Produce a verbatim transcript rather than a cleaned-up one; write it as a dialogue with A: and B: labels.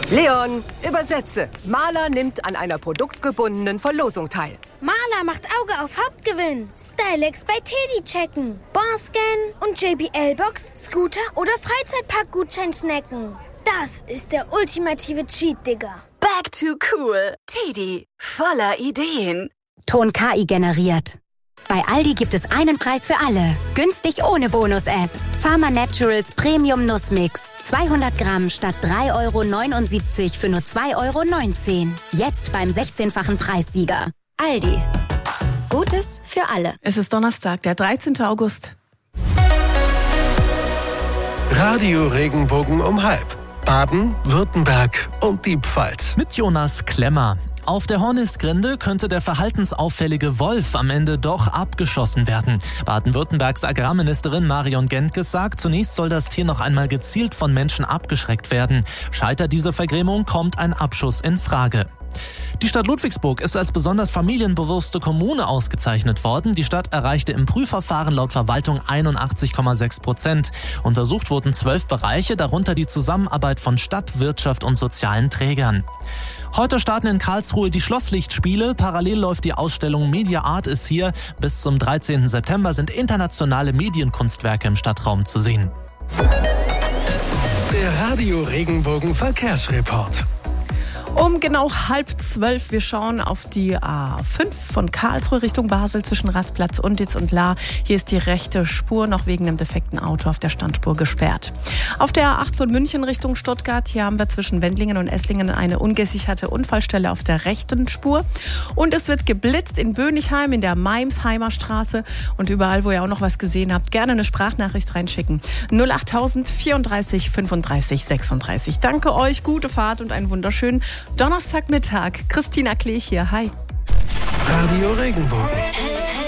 A: Leon, übersetze. Maler nimmt an einer produktgebundenen Verlosung teil.
B: Maler macht Auge auf Hauptgewinn. Stylex bei Teddy checken. Barscan und J B L-Box, Scooter oder Freizeitpark-Gutschein snacken. Das ist der ultimative Cheat, Digga.
C: Back to cool. Teddy, voller Ideen.
D: Ton K I generiert. Bei Aldi gibt es einen Preis für alle. Günstig ohne Bonus-App. Pharma Naturals Premium Nussmix. zweihundert Gramm statt drei Euro neunundsiebzig für nur zwei Euro neunzehn. Jetzt beim sechzehnfachen Preissieger. Aldi. Gutes für alle.
E: Es ist Donnerstag, der dreizehnten August.
F: Radio Regenbogen um halb. Baden, Württemberg und die Pfalz.
G: Mit Jonas Klemmer. Auf der Hornisgrinde könnte der verhaltensauffällige Wolf am Ende doch abgeschossen werden. Baden-Württembergs Agrarministerin Marion Gentges sagt, zunächst soll das Tier noch einmal gezielt von Menschen abgeschreckt werden. Scheitert diese Vergrämung, kommt ein Abschuss in Frage. Die Stadt Ludwigsburg ist als besonders familienbewusste Kommune ausgezeichnet worden. Die Stadt erreichte im Prüfverfahren laut Verwaltung einundachtzig Komma sechs Prozent. Untersucht wurden zwölf Bereiche, darunter die Zusammenarbeit von Stadt, Wirtschaft und sozialen Trägern. Heute starten in Karlsruhe die Schlosslichtspiele. Parallel läuft die Ausstellung Media Art ist hier. Bis zum dreizehnten September sind internationale Medienkunstwerke im Stadtraum zu sehen.
F: Der Radio Regenbogen Verkehrsreport.
E: Um genau halb zwölf, wir schauen auf die A fünf von Karlsruhe Richtung Basel zwischen Rastplatz, Unditz und Lahr. Hier ist die rechte Spur noch wegen einem defekten Auto auf der Standspur gesperrt. Auf der A acht von München Richtung Stuttgart, hier haben wir zwischen Wendlingen und Esslingen eine ungesicherte Unfallstelle auf der rechten Spur. Und es wird geblitzt in Bönichheim, in der Maimsheimer Straße. Und überall, wo ihr auch noch was gesehen habt, gerne eine Sprachnachricht reinschicken. null achttausend vierunddreißig fünfunddreißig sechsunddreißig. Danke euch, gute Fahrt und einen wunderschönen Donnerstagmittag. Christina Klee hier, hi.
F: Radio Regenbogen.